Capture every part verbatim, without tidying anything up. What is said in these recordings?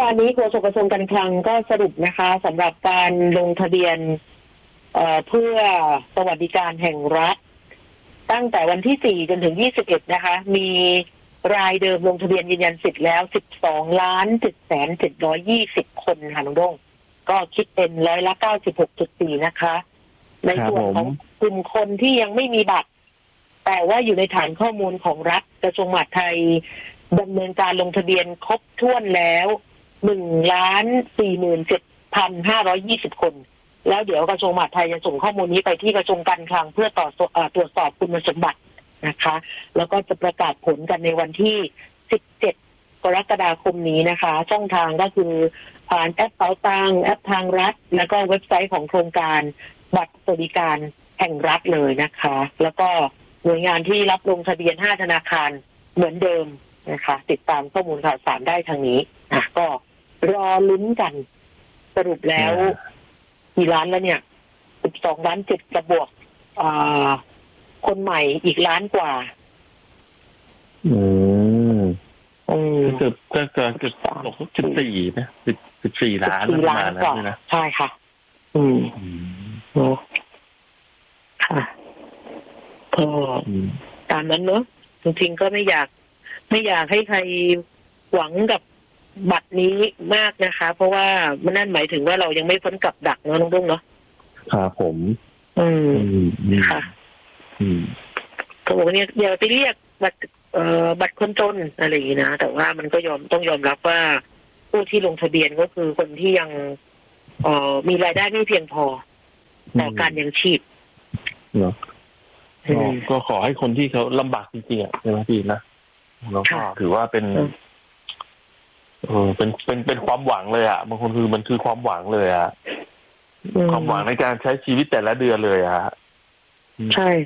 านนี้โฆษกกระทรวงการคลังก็สรุปนะคะสำหรับการลงทะเบียนเอ่อเพื่อสวัสดิการแห่งรัฐตั้งแต่วันที่สี่จนถึงยี่สิบเอ็ดนะคะมีรายเดิมลงทะเบียนยืนยันสิทธิ์แล้วสิบสองล้านเจ็ดแสนเจ็ดร้อยยี่สิบคนค่ะน้องด้งก็คิดเป็นร้อยละเก้าสิบหกจุดสี่นะคะในส่วนของกลุ่มคนที่ยังไม่มีบัตรแต่ว่าอยู่ในฐานข้อมูลของรัฐกระทรวงมหาดไทยดำเนินการลงทะเบียนครบถ้วนแล้วหนึ่งล้านสี่หมื่นเจ็ดพันห้าร้อยยี่สิบคนแล้วเดี๋ยวกระทรวงมหาดไทยจะส่งข้อมูลนี้ไปที่กระทรวงการคลังเพื่อต่อตรวจสอบคุณสมบัตินะคะแล้วก็จะประกาศผลกันในวันที่สิบเจ็ดกรกฎาคมนี้นะคะช่องทางก็คือผ่านแอปเป๋าตังแอปทางรัฐแล้วก็เว็บไซต์ของโครงการบัตรสวัสดิการแห่งรัฐเลยนะคะแล้วก็หน่วยงานที่รับลงทะเบียนห้าธนาคารเหมือนเดิมนะคะติดตามข้อมูลข่าวสารได้ทางนี้อ่ะก็รอลุ้นกันสรุปแล้วกี่ล้านแล้วเนี่ยสิบสองล้านเจ็ดจะบวกอ่าคนใหม่อีกล้านกว่าอืมอืมเกือบก็เกือบเกือบตกสิบสี่นะสิบสิบสี่ล้านสี่ล้านกว่าใช่ค่ะอืมเนาะค่ะก็ตามนั้นเนอะจริงๆก็ไม่อยากไม่อยากให้ใครหวังกับบัตรนี้มากนะคะเพราะว่ามันนั่นหมายถึงว่าเรายังไม่พ้นกับดักเนาะน้องรุ่งเนาะครับผมอืมค่ะอืมเขาบอกเนี่ยอย่าไปเรียกบัตรเอ่อบัตรคนจนอะไรอย่างนี้นะแต่ว่ามันก็ยอมต้องยอมรับว่าผู้ที่ลงทะเบียนก็คือคนที่ยังเอ่อมีรายได้ไม่เพียงพอต่อการยังชีพเนาะก็ขอให้คนที่เขาลำบากจริงๆอ่ะใช่ไหมพี่นะแล้วก็ถือว่าเป็นเออเป็นเป็นเป็นความหวังเลยอ่ะบางคนคือมันคือความหวังเลยอ่ะความหวังในการใช้ชีวิตแต่ละเดือนเลยอ่ะใช่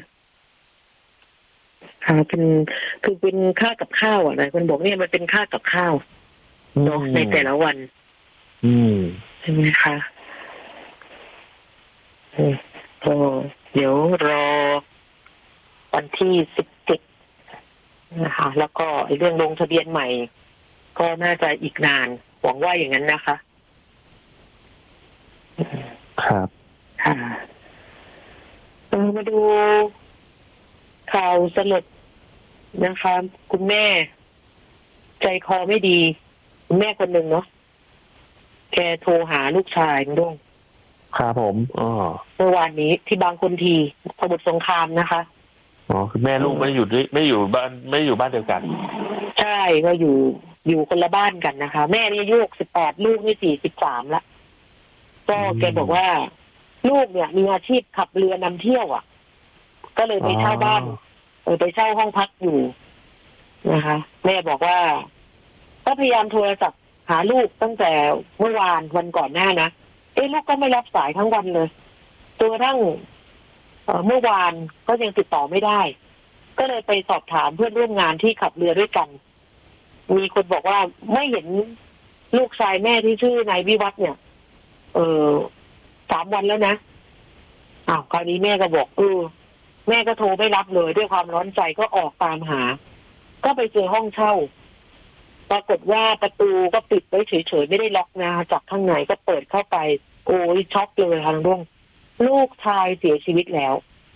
ค่ะเป็นคือเป็นค่ากับข้าวอ่ะนายคนบอกเนี่ยมันเป็นค่ากับข้าวเนาะในแต่ละวันอืมใช่ไหมคะก็เดี๋ยวรอวันที่สิบเจ็ดนะคะแล้วก็เรื่องลงทะเบียนใหม่ก็น่าจะอีกนานหวังว่าอย่างนั้นนะคะครับค่ะเออมาดูข่าวสลดนะคะคุณแม่ใจคอไม่ดีคุณแม่คนหนึ่งเนาะแกโทรหาลูกชายน้องครับผมอ๋อเมื่อวานนี้ที่บางคนทีสมุทรสงครามนะคะอ๋อคือแม่ลูกไม่อยู่ด้วยไม่อยู่บ้านไม่อยู่บ้านเดียวกันใช่ก็อยู่อยู่คนละบ้านกันนะคะแม่นี่อายุหกสิบแปดลูกนี่สี่สิบสามละก็แกบอกว่าลูกเนี่ยมีอาชีพขับเรือนำเที่ยวอ่ะก็เลยไปเช่าบ้านเออไปเช่าห้องพักอยู่นะคะแม่บอกว่าก็พยายามโทรศัพท์หาลูกตั้งแต่เมื่อวานวันก่อนหน้านะเอ้ลูกก็ไม่รับสายทั้งวันเลยจนกระทั่งเมื่อวานก็ยังติดต่อไม่ได้ก็เลยไปสอบถามเพื่อนร่วมงานที่ขับเรือด้วยกันมีคนบอกว่าไม่เห็นลูกชายแม่ที่ชื่อนายวิวัฒน์เนี่ยเออสามวันแล้วนะอ้าวคราวนี้แม่ก็บอกเออแม่ก็โทรไม่รับเลยด้วยความร้อนใจก็ออกตามหาก็ไปเจอห้องเช่าปรากฏว่าประตูก็ปิดไว้เฉยๆไม่ได้ล็อกนะจากข้างในก็เปิดเข้าไปโอ้ยช็อกเลยค่ะลุงลูกชายเสียชีวิตแล้ว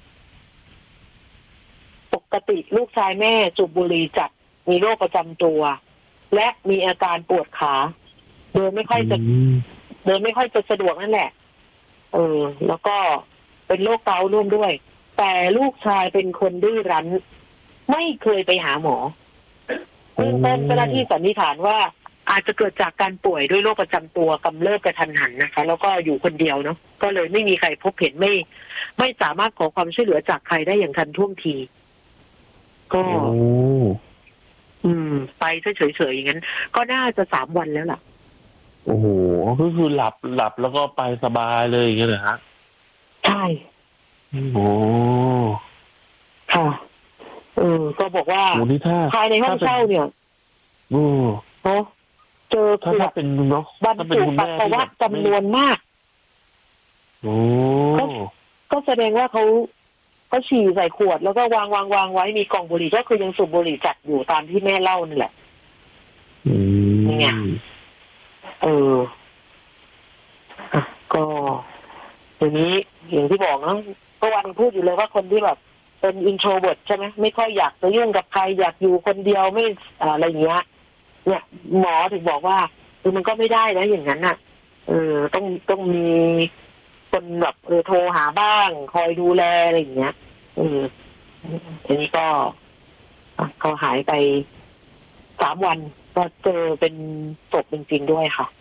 ปกติลูกชายแม่สูบบุหรี่จัดมีโรคประจำตัวและมีอาการปวดขาเดินไม่ค่อยจะเดินไม่ค่อยจะสะดวกนั่นแหละเออแล้วก็เป็นโรคเกาต์ร่วมด้วยแต่ลูกชายเป็นคนดื้อรั้นไม่เคยไปหาหมอเบื้องต้นเจ้าหน้าที่สันนิษฐานว่าอาจจะเกิดจากการป่วยด้วยโรคประจำตัวกำเริบกระทันหันนะคะแล้วก็อยู่คนเดียวเนาะก็เลยไม่มีใครพบเห็นไม่ไม่สามารถขอความช่วยเหลือจากใครได้อย่างทันท่วงทีก็อืมไปเฉยๆอย่างนั้นก็น่าจะสามวันแล้วล่ะโอ้โหก็คือหลับหลับแล้วก็ไปสบายเลยอย่างเงี้ยเหรอฮะใช่โอ้ค่ะเออก็บอกว่าภายในห้องเช่าเนี่ยโอ้เนาะเจอขวดเป็นเนาะบรรจุปัสสาวะจำนวนมากโอ้ก็แสดงว่าเขาเขาฉี่ใส่ขวดแล้วก็วางวางวางไว้มีกล่องบุหรี่ก็คือยังสูบบุหรี่จัดอยู่ตามที่แม่เล่านั่นแหละนี่ไงเอออ่ะก็ทีนี้อย่างที่บอกนะก็วันพูดอยู่เลยว่าคนที่แบบเป็นอินโทรเวิร์ตใช่ไหมไม่ค่อยอยากจะยุ่งกับใครอยากอยู่คนเดียวไม่อะไรอย่างเงี้ยเนี่ยหมอถึงบอกว่าคือมันก็ไม่ได้นะอย่างนั้นอ่ะเออต้องต้องมีคนแบบเออโทรหาบ้างคอยดูแลอะไรอย่างเงี้ยเออทีนี้ก็เขาหายไปสามวันก็เจอเป็นศพจริงๆด้วยค่ะ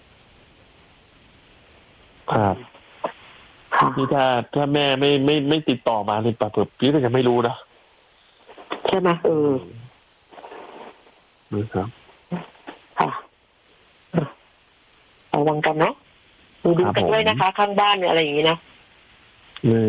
ครับนี่ถ้าถ้าแม่ไม่ไม่ไม่ติดต่อมาเนี่ยปะเผื่อพี่ก็จะไม่รู้นะใช่ไหมเออนะครับค่ะระวังกันเนาะดูดูกันด้วยนะคะข้างบ้านเนี่ยอะไรอย่างนี้นะนี่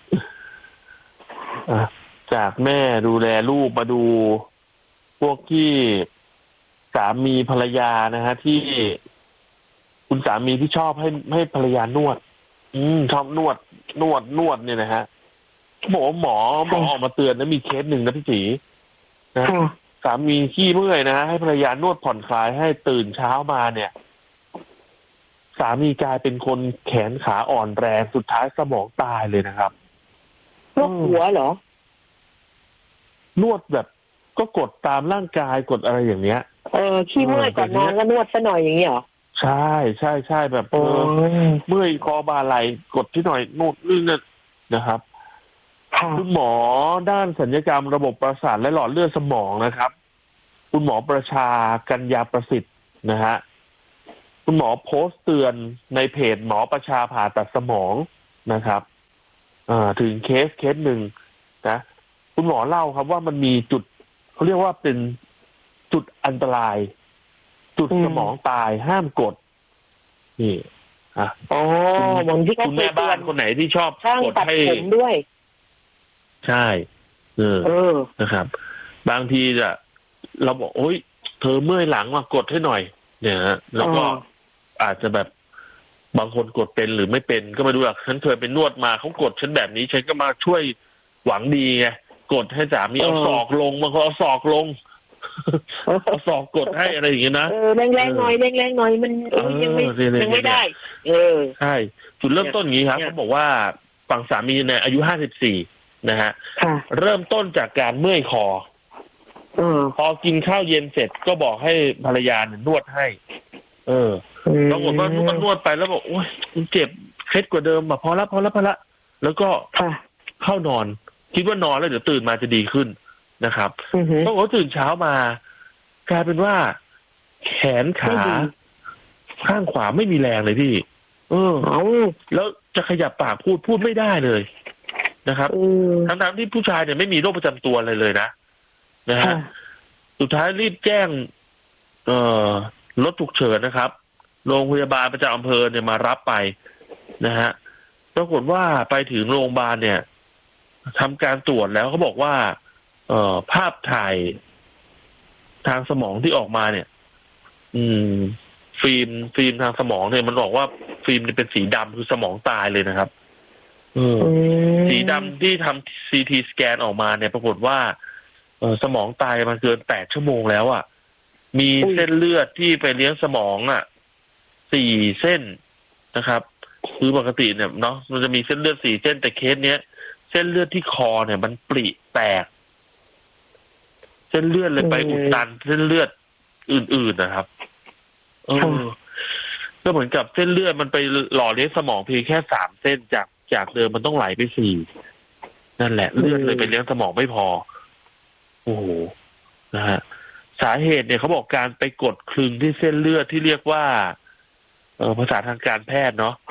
อ่ะจากแม่ดูแลลูกมาดูพวกที่สามีภรรยานะฮะที่คุณสามีที่ชอบให้ให้ภรรยานวดอืมชอบนวดนวดนวดเนี่ยนะฮะบอกว่าหมอหมอออกมาเตือนนะมีเคสหนึ่งนะพี่จีนะสามีขี้เมื่อยนะฮะให้ภรรยานวดผ่อนคลายให้ตื่นเช้ามาเนี่ยสามีกลายเป็นคนแขนขาอ่อนแรงสุดท้ายสมองตายเลยนะครับนวดหัวเหรอนวดแบบก็กดตามร่างกายกดอะไรอย่างเนี้ยเออขี้เมื่อยก่อนนอนก็นวดซะหน่อยอย่างนี้เหรอใช่ใช่ใช่แบบเออเมื่อยคอบ่าไหล่กดที่หน่อยนู่นนี่นั่นนะครับคุณหมอด้านศัลยกรรมระบบประสาทและหลอดเลือดสมองนะครับคุณหมอประชากัญญาประสิทธิ์นะฮะคุณหมอโพสต์เตือนในเพจหมอประชาผ่าตัดสมองนะครับอ่าถึงเคสเคสหนึ่งนะคุณหมอเล่าครับว่ามันมีจุดเขาเรียกว่าเป็นจุดอันตรายจุดสมองตายห้ามกดนี่อ่ะอ๋อเหมือนที่เขาคุณแม่บ้านคนไหนที่ชอบกดให้ผมด้วยใช่เออเออนะครับบางทีจะเราบอกโอ๊ยเธอเมื่อยหลังมากดให้หน่อยเนี่ยฮะแล้วก็อาจจะแบบบางคนกดเป็นหรือไม่เป็นก็ไม่รู้หรอกฉันเคยไปนวดมาเขากดฉันแบบนี้ฉันก็มาช่วยหวังดีไงกดให้สามีเอาศอกลงบางคนเอาศอกลงเอาศอกกดให้อะไรอย่างเงี้ยนะเออแรงๆหน่อยแรงๆหน่อยมันยังไม่ยังไม่ได้เออใช่จุดเริ่มต้นอย่างนี้ครับเขาบอกว่าฝั่งสามีเนี่ยอายุห้าสิบสี่นะฮะเริ่มต้นจากการเมื่อยคอพอกินข้าวเย็นเสร็จก็บอกให้ภรรยาเนี่ยนวดให้เออปรากฏว่านวดนวดไปแล้วบอกโอ้ยเจ็บเคล็ดกว่าเดิมแบบพอละพอละพอละแล้วก็เข้านอนคิดว่านอนแล้วเดี๋ยวตื่นมาจะดีขึ้นนะครับปรากฏว่าตื่นเช้ามากลายเป็นว่าแขนขาข้างขวาไม่มีแรงเลยพี่เออแล้วจะขยับปากพูดพูดไม่ได้เลยนะครับทั้งๆที่ผู้ชายเนี่ยไม่มีโรคประจำตัวอะไรเลยนะนะฮะสุดท้ายรีบแจ้งเอ่อรถฉุกเฉินนะครับโรงพยาบาลประจำอำเภอเนี่ยมารับไปนะฮะปรากฏว่าไปถึงโรงพยาบาลเนี่ยทำการตรวจแล้วเขาบอกว่าเอ่อภาพถ่ายทางสมองที่ออกมาเนี่ยอืมฟิล์มฟิล์มทางสมองเนี่ยมันบอกว่าฟิล์มเป็นสีดำคือสมองตายเลยนะครับสีดำที่ทำซีทีสแกนออกมาเนี่ยปรากฏว่าเออสมองตายมาเกินแปดชั่วโมงแล้วอ่ะมีเส้นเลือดที่ไปเลี้ยงสมองอ่ะสี่เส้นนะครับคือปกติเนี่ยเนาะมันจะมีเส้นเลือดสี่เส้นแต่เคสเนี้ยเส้นเลือดที่คอเนี่ยมันปริแตกเส้นเลือดเลยไปอุดตันเส้นเลือดอื่นๆนะครับเออก็เหมือนกับเส้นเลือดมันไปหล่อเลี้ยงสมองเพียงแค่สามเส้นจากจากเดิมมันต้องไหลไปสี่นั่นแหละเลือดเลยไปเลี้ยงสมองไม่พอโอ้โหนะฮะสาเหตุเนี่ยเขาบอกการไปกดคลึงที่เส้นเลือดที่เรียกว่าเออภาษาทางการแพทย์เนาะ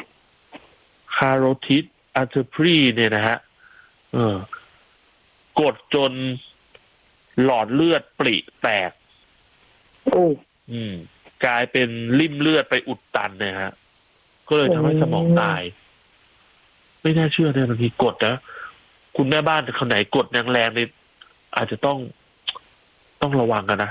carotid artery เนี่ยนะฮะเออกดจนหลอดเลือดปริแตกอืมกลายเป็นริ่มเลือดไปอุดตันเนี่ยฮะก็เลยทำให้สมองตายไม่น่าเชื่อเลยบางทีกดนะคุณแม่บ้านคนไหนกดแรงๆนี่อาจจะต้องต้องระวังกันนะ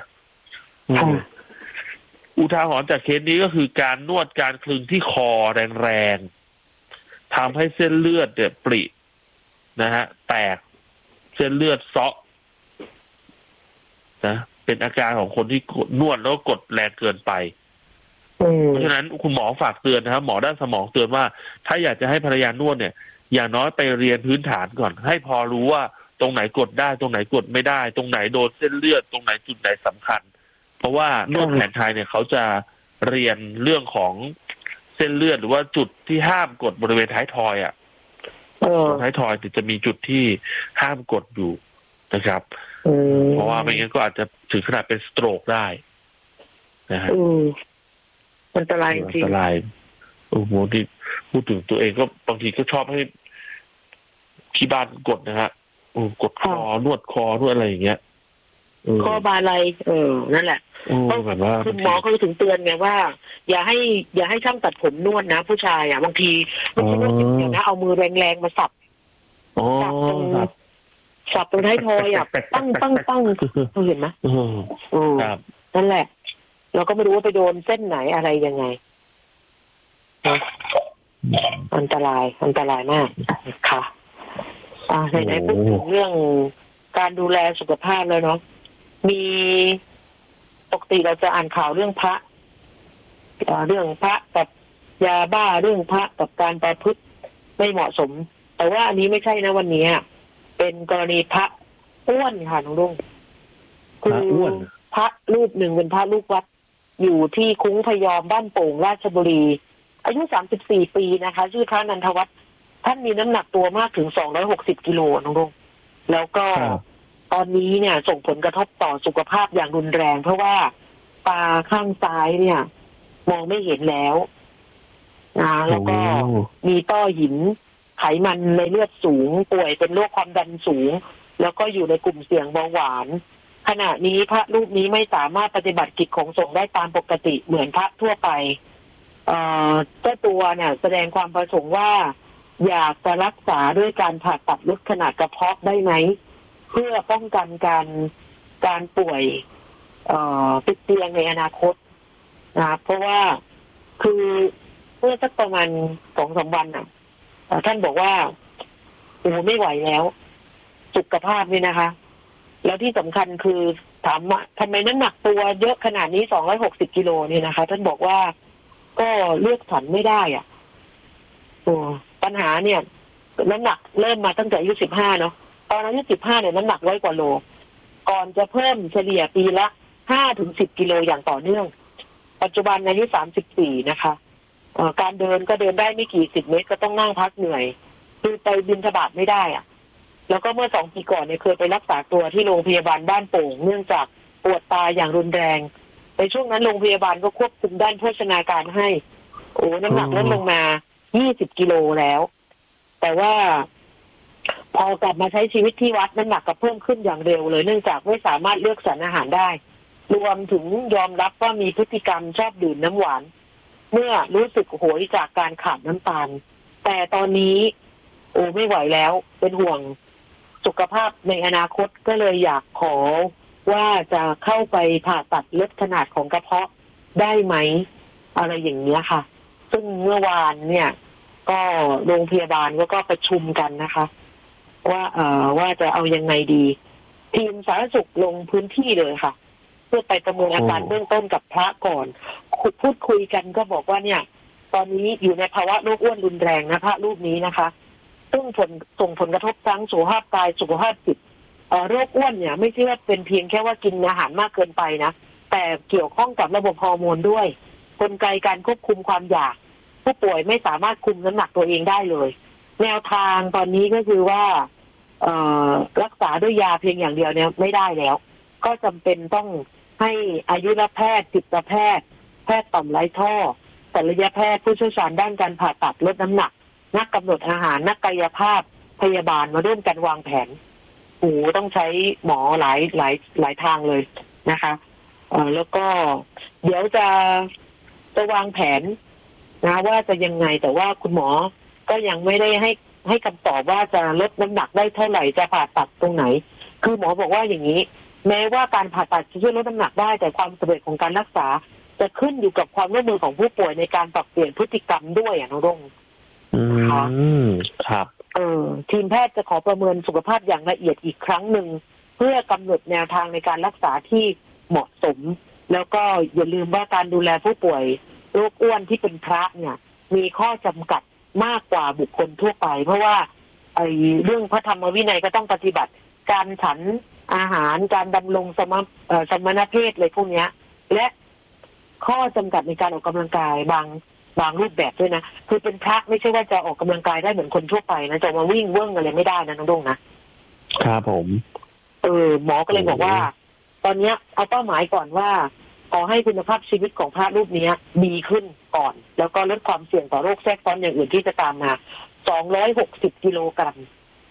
อุทาหรณ์จากเคสนี้ก็คือการนวดการคลึงที่คอแรงๆทำให้เส้นเลือดเนี่ยปรินะฮะแตกเส้นเลือดเซาะนะเป็นอาการของคนที่นวดแล้วกดแรงเกินไปเพราะฉะนั้นคุณหมอฝากเตือนนะครับหมอด้านสมองเตือนว่าถ้าอยากจะให้ภรรยานวดเนี่ยอย่างน้อยไปเรียนพื้นฐานก่อนให้พอรู้ว่าตรงไหนกดได้ตรงไหนกดไม่ได้ตรงไหนโดนเส้นเลือดตรงไหนจุดไหนสำคัญเพราะว่านวดแผนไทยเนี่ยเขาจะเรียนเรื่องของเส้นเลือดหรือว่าจุดที่ห้ามกดบริเวณท้ายทอยอ่ะท้ายทอยจะมีจุดที่ห้ามกดอยู่นะครับเพราะว่าไม่งั้นก็อาจจะถึงขนาดเป็นสโตรกได้นะฮะอันตรายจริงอันตรายโอ้โหที่พูดถึงตัวเองก็บางทีก็ชอบให้ที่บ้านกดนะฮะกดคอนวดคอนวดอะไรอย่างเงี้ยข้อบาไหลเออนั่นแหละก็แบบว่าคุณหมอเขาถึงเตือนไงว่าอย่าให้อย่าให้ช่างตัดผมนวดนะผู้ชายอ่ะบางทีไม่ใช่นวดอย่างเดียวนะเอามือแรงๆมาสับสับตรงสับตรงท้ายทอยอ่ะตั้งตั้งตั้งเห็นไหมอืมนั่นแหละเราก็ไม่รู้ว่าไปโดนเส้นไหนอะไรยังไงอันตรายอันตรายมากค่ะอ่าไหนๆพูดถึงเรื่องการดูแลสุขภาพแล้วเนาะมีปกติเราจะอ่านข่าวเรื่องพระเรื่องพระกับยาบ้าเรื่องพระกับการประพฤติไม่เหมาะสมแต่ว่าอันนี้ไม่ใช่นะวันนี้เป็นกรณีพระอ้วนค่ะน้องลุงคือพระรูปหนึ่งเป็นพระลูกวัดอยู่ที่คุ้งพยอมบ้านโป่งราชบุรีอายุสามสิบสี่ปีนะคะชื่อพระนันทวัฒน์ท่านมีน้ำหนักตัวมากถึงสองร้อยหกสิบกิโลน้องลุงแล้วก็ตอนนี้เนี่ยส่งผลกระทบต่อสุขภาพอย่างรุนแรงเพราะว่าตาข้างซ้ายเนี่ยมองไม่เห็นแล้วนะแล้วก็มีต้อหินไขมันในเลือดสูงป่วยเป็นโรคความดันสูงแล้วก็อยู่ในกลุ่มเสี่ยงเบาหวานขณะนี้พระรูปนี้ไม่สามารถปฏิบัติกิจของสงฆ์ได้ตามปกติเหมือนพระทั่วไปเอ่อเจ้าตัวเนี่ยแสดงความประสงค์ว่าอยากจะรักษาด้วยการผ่าตัดลดขนาดกระเพาะได้ไหมเพื่อป้องกันการการป่วยเอ่อติดเตียงในอนาคตนะเพราะว่าคือเมื่อสักประมาณสองสามวันน่ะท่านบอกว่าโอ้ไม่ไหวแล้วสุขภาพนี่นะคะแล้วที่สำคัญคือถามว่าทำไมน้ำหนักตัวเยอะขนาดนี้สองร้อยหกสิบกิโลนี่นะคะท่านบอกว่าก็เลือกสรรไม่ได้อ่ะโอ้ปัญหาเนี่ยน้ำหนักเริ่มมาตั้งแต่อายุสิบห้าเนาะตอนอายุสิบห้าเนี่ยน้ำหนักร้อยกว่าโลก่อนจะเพิ่มเฉลี่ยปีละห้าถึงสิบกิโลอย่างต่อเนื่องปัจจุบันอายุสามสิบสี่นะคะการเดินก็เดินได้ไม่กี่สิบเมตรก็ต้องนั่งพักเหนื่อยคือไปบิณฑบาตไม่ได้อ่ะแล้วก็เมื่อสองปีก่อนเนี่ยเคยไปรักษาตัวที่โรงพยาบาลบ้านโป่งเนื่องจากปวดตาอย่างรุนแรงในช่วงนั้นโรงพยาบาลก็ควบคุมด้านโภชนาการให้โอ้น้ำหนักลดลงมายี่สิบกิโลแล้วแต่ว่าพอกลับมาใช้ชีวิตที่วัดน้ำหนักก็เพิ่มขึ้นอย่างเร็วเลยเนื่องจากไม่สามารถเลือกสรรอาหารได้รวมถึงยอมรับว่ามีพฤติกรรมชอบดื่มน้ำหวานเมื่อรู้สึกโหยจากการขาดน้ำตาลแต่ตอนนี้โอ้ไม่ไหวแล้วเป็นห่วงสุขภาพในอนาคตก็เลยอยากขอว่าจะเข้าไปผ่าตัดลดขนาดของกระเพาะได้ไหมอะไรอย่างนี้ค่ะซึ่งเมื่อวานเนี่ยก็โรงพยาบาลก็ก็ประชุมกันนะคะว่าเอ่อว่าจะเอายังไงดีทีมสาธารณสุขลงพื้นที่เลยค่ะเพื่อไปประเมินอาการเบื้องต้นกับพระก่อนพูดคุยกันก็บอกว่าเนี่ยตอนนี้อยู่ในภาวะโรคอ้วนรุนแรงนะพระรูปนี้นะคะซึ่งผลส่งผลกระทบทั้งสุขภาพกายสุขภาพจิตโรคอ้วนเนี่ยไม่ใช่ว่าเป็นเพียงแค่ว่ากินอาหารมากเกินไปนะแต่เกี่ยวข้องกับระบบฮอร์โมนด้วยกลไกการควบคุมความอยากผู้ป่วยไม่สามารถคุมน้ำหนักตัวเองได้เลยแนวทางตอนนี้ก็คือว่ารักษาด้วยยาเพียงอย่างเดียวเนี่ยไม่ได้แล้วก็จำเป็นต้องให้อายุรแพทย์จิตแพทย์แพทย์ต่อมไร้ท่อศัลยแพทย์ผู้เชี่ยวชาญด้านการผ่าตัดลดน้ำหนักนักกำหนดอาหารนักกายภาพพยาบาลมาร่วมกันวางแผนโอ้ต้องใช้หมอหลายหลายหลายทางเลยนะคะเอ่อแล้วก็เดี๋ยวจะจะวางแผนนะว่าจะยังไงแต่ว่าคุณหมอก็ยังไม่ได้ให้ให้คำตอบว่าจะลดน้ำหนักได้เท่าไหร่จะผ่าตัดตรงไหนคือหมอบอกว่าอย่างนี้แม้ว่าการผ่าตัดจะช่วยลดน้ำหนักได้แต่ความสำเร็จของการรักษาจะขึ้นอยู่กับความร่วมมือของผู้ป่วยในการปรับเปลี่ยนพฤติกรรมด้วยอ่ะน้องรุ่งอืมครับเออทีมแพทย์จะขอประเมินสุขภาพอย่างละเอียดอีกครั้งหนึ่งเพื่อกำหนดแนวทางในการรักษาที่เหมาะสมแล้วก็อย่าลืมว่าการดูแลผู้ป่วยโรคอ้วนที่เป็นพระเนี่ยมีข้อจำกัดมากกว่าบุคคลทั่วไปเพราะว่าไอ้เรื่องพระธรรมวินัยก็ต้องปฏิบัติการฉันอาหารการดำรงสมณสมณเพศอะไรพวกนี้และข้อจำกัดในการออกกำลังกายบางบางรูปแบบด้วยนะคือเป็นพระไม่ใช่ว่าจะออกกำลังกายได้เหมือนคนทั่วไปนะจะมาวิ่งเวิ้งอะไรไม่ได้นะน้องดงนะครับผมเออหมอก็เลยบอกว่าตอนเนี้ยเอาเป้าหมายก่อนว่าขอให้คุณภาพชีวิตของพระรูปนี้ดีขึ้นก่อนแล้วก็ลดความเสี่ยงต่อโรคแทรกซ้อนอย่างอื่นที่จะตามมาสองร้อยหกสิบกิโลกรัม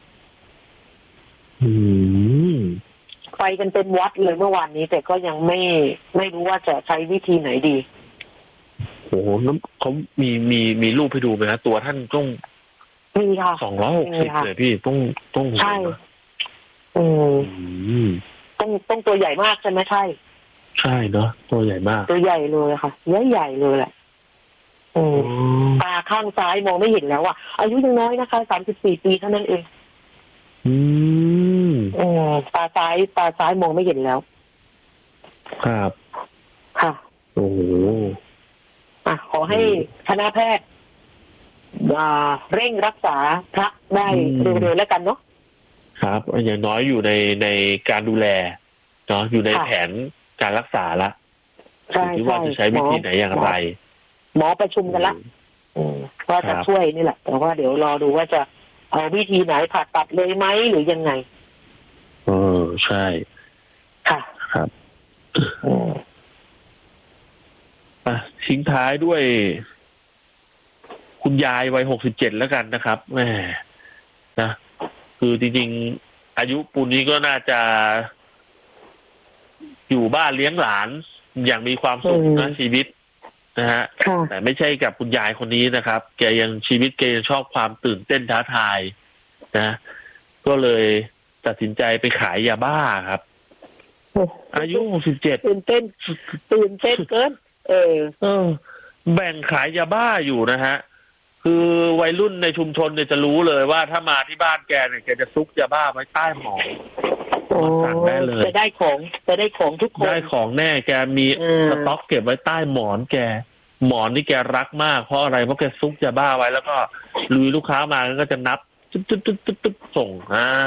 อืมไปกันเป็นวัดเลยเมื่อวานนี้แต่ก็ยังไม่ไม่รู้ว่าจะใช้วิธีไหนดีโอ้โหน้ำเขามีมีมีรูปให้ดูไหมฮะตัวท่านต้องมีค่ะสองร้อยหกสิบเลยพี่ต้องต้องใช่อืมต้องต้องตัวใหญ่มากใช่ไหมใช่ใช่เนาะตัวใหญ่มากตัวใหญ่เลยค่ะใหญ่ใหญ่เลยแหละอืมตาข้างซ้ายมองไม่เห็นแล้วอ่ะอายุยังน้อยนะคะสามสิบสี่ปีเท่านั้นเองอืมอืมตาซ้ายตาซ้ายมองไม่เห็นแล้วครับค่ะโอ้โหอ่ะขอให้คณะแพทย์เร่งรักษาพระได้เร็วๆแล้วกันเนาะครับอย่างน้อยอยู่ในในการดูแลเนาะอยู่ในแผนการรักษาละที่ว่าจะใช้วิธีไหนอย่างไรหมอประชุมกันละว่าจะช่วยนี่แหละแต่ว่าเดี๋ยวรอดูว่าจะเอาวิธีไหนผ่าตัดเลยไหมหรือยังไงเออใช่ค่ะครับอ่ะทิ้งท้ายด้วยคุณยายวัยหกสิบเจ็ดแล้วกันนะครับแหมนะคือจริงๆอายุปูนนี้ก็น่าจะอยู่บ้านเลี้ยงหลานอย่างมีความสุขนะชีวิตนะฮะแต่ไม่ใช่กับคุณยายคนนี้นะครับแกยังชีวิตแกยังชอบความตื่นเต้นท้าทายนะก็เลยตัดสินใจไปขายยาบ้าครับอายุหกสิบเจ็ดตื่นเต้นตื่นเต้นเกินเออเออแบ่งขายยาบ้าอยู่นะฮะคือวัยรุ่นในชุมชนเนี่ยจะรู้เลยว่าถ้ามาที่บ้านแกเนี่ยแกจะซุกยาบ้าไว้ใต้หมอนสั่งได้เลยจะได้ของจะได้ของทุกคนได้ของแน่แกมีสต็อกเก็บไว้ใต้หมอนแกหมอนนี่แกรักมากเพราะอะไรเพราะแกซุกยาบ้าไว้แล้วก็ลุยลูกค้ามาก็จะนับตึ๊ดตึ๊ดตึ๊ดตึ๊ดตึ๊ดส่งอ่า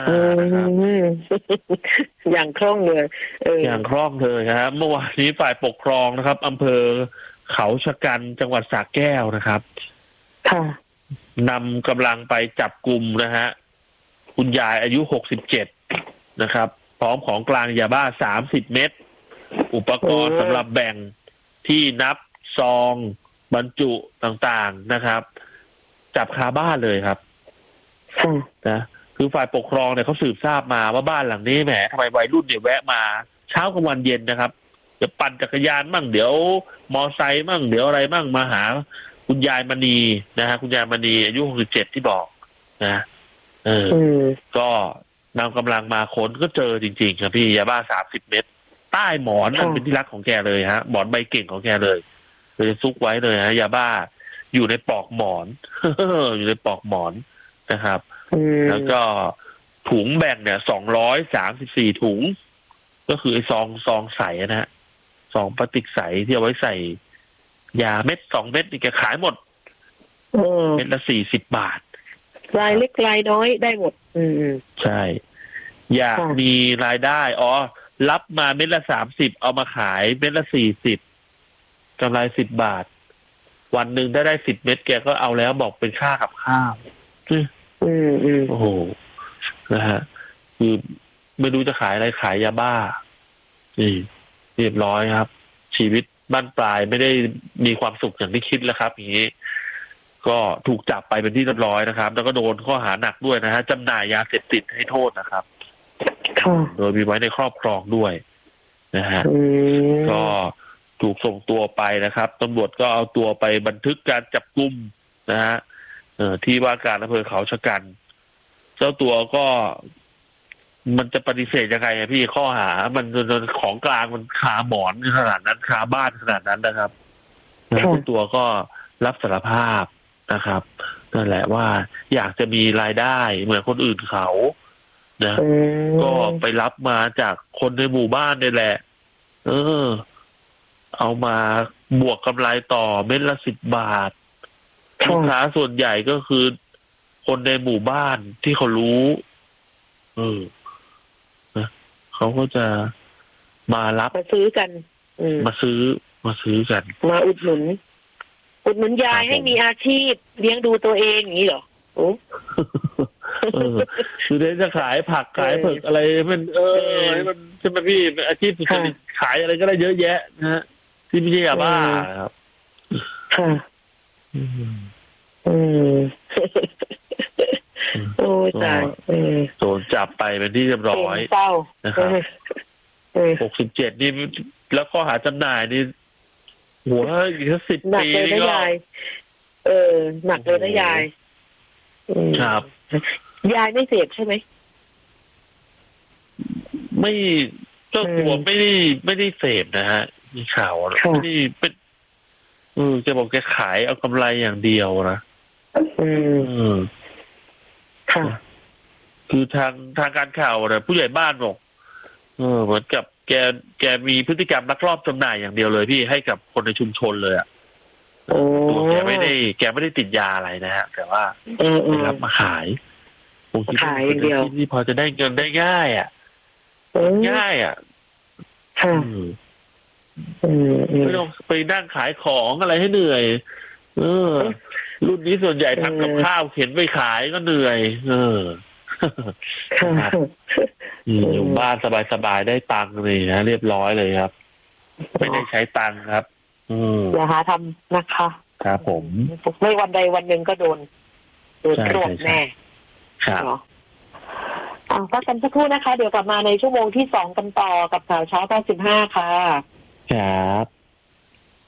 อย่างคล่องเลยอย่างคล่องเลยครับเมื่อวานนี้ฝ่ายปกครองนะครับอำเภอเขาชะกันจังหวัดสระแก้วนะครับค่ะนำกำลังไปจับกลุ่มนะฮะคุณยายอายุหกสิบเจ็ดนะครับพร้อมของกลางยาบ้าสามสิบเม็ดอุปกรณ์สำหรับแบ่งที่นับซองบรรจุต่างๆนะครับจับคาบ้านเลยครับนะคือฝ่ายปกครองเนี่ยเขาสืบทราบมาว่าบ้านหลังนี้แหมทำไมวัยรุ่นเนี่ยแวะมาเช้ากลางวันเย็นนะครับเดี๋ยวปั่นจักรยานมั่งเดี๋ยวมอไซค์มั่งเดี๋ยวอะไรมั่งมาหาคุณยายมณีนะฮะคุณยายมณีอายุหกสิบเจ็ดที่บอกนะเออก็นำกำลังมาค้นก็เจอจริงๆครับพี่ยาบ้าสามสิบเม็ดใต้หมอนนั่นเป็นที่รักของแกเลยฮะหมอนใบเก่งของแกเลยเลยซุกไว้เลยฮะยาบ้าอยู่ในปลอกหมอน อยู่ในปลอกหมอนนะครับแล้วก็ถุงแบ่งเนี่ยสองร้อยสามสิบสี่ถุงก็คือไอ้ซองซองใสนะฮะซองพลาสติกใสที่เอาไว้ใส่ยาเม็ดสองเม็ดนี่แกขายหมดเม็ดละสี่สิบบาทรายเล็กรายน้อยได้หมดอืมใช่อยากมีรายได้อ๋อรับมาเม็ดละสามสิบเอามาขายเม็ดละสี่สิบกำไรสิบบาทวันหนึ่งได้ได้สิบเม็ดแกก็เอาแล้วบอกเป็นค่ากับข้าวอืมอืมโอ้โหนะฮะคือไม่รู้จะขายอะไรขายยาบ้านี่เรียบร้อยครับชีวิตบ้านปลายไม่ได้มีความสุขอย่างที่คิดแล้วครับอย่างนี้ก็ถูกจับไปเป็นที่เรียบร้อยนะครับแล้วก็โดนข้อหาหนักด้วยนะฮะจำหน่ายยาเสพติดให้โทษนะครับโดยมีไว้ในครอบครองด้วยนะฮะก็ถูกส่งตัวไปนะครับตำรวจก็เอาตัวไปบันทึกการจับกุมนะฮะเอ่อที่ว่าการอำเภอเขาชะกันเจ้าตัวก็มันจะปฏิเสธยังไงอะพี่ข้อหามันของกลางมันคาหมอนขนาดนั้นคาบ้านขนาดนั้นนะครับแล้วตัวก็รับสารภาพนะครับนั่นแหละว่าอยากจะมีรายได้เหมือนคนอื่นเขานะก็ไปรับมาจากคนในหมู่บ้านนี่แหละเออเอามาบวกกำไรต่อเม็ดละสิบบาทลูกค้าส่วนใหญ่ก็คือคนในหมู่บ้านที่เขารู้เออนะเขาก็จะมารับมาซื้อกันมาซื้อมาซื้อกันมาอุดหนุนอุดหนุนยายให้มีอาชีพเลี้ยงดูตัวเองอย่างนี้เหรอโอ้เออคือเดี๋ยวจะขายผักขายเผือกอะไรมันเออมันใช่ไหมพี่อาชีพสุจริตขายอะไรก็ได้เยอะแยะนะฮะที่ไม่ใช่ยาบ้าครับค่ะอืมโอ้ยตายโดนจับไปเป็นที่เรียบร้อยนะครับหกสิบเจ็ดนี่แล้วข้อหาจำหน่ายนี่หัวอีกสักสิบปีนี่ก็เออหนักเลยนะยายครับยายไม่เสพใช่ไหมไม่เจ้าตัวไม่ได้ไม่ได้เสพนะฮะมีข่าวไม่ได้เป็นเออแกบอกแกขายเอากำไรอย่างเดียวนะอืมค่ะคือทางทางการข่าวนะผู้ใหญ่บ้านบอกเออเหมือนกับแกแกมีพฤติกรรมลักลอบจำหน่ายอย่างเดียวเลยพี่ให้กับคนในชุมชนเลยอ่ะตัวแกไม่ได้แกไม่ได้ติดยาอะไรนะฮะแต่ว่าไปรับมาขายผมคิดว่าเป็นอาชีพที่พอจะได้เงินได้ง่ายอ่ะง่ายอ่ะไม่ต้องไปนั่งขายของอะไรให้เหนื่อยเออรุ่นนี้ส่วนใหญ่ทำกับข้าวเข็นไปขายก็เหนื่อย เอออยู่บ้านสบายๆได้ตังค์เลยนะเรียบร้อยเลยครับไม่ได้ใช้ตังค์ครับอย่าหาทำนะคะครับผมไม่วันใดวันหนึ่งก็โดนโดนรวบแน่ครับอ่าพักกันสักครู่นะคะเดี๋ยวกลับมาในชั่วโมงที่สองกันต่อกับข่าวเช้าตอนสิบห้าค่ะครับ